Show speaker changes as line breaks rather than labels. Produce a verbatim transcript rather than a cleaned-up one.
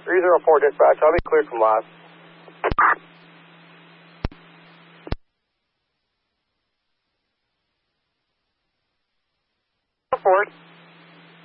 three zero four dispatch, I'll be cleared from last. Ford.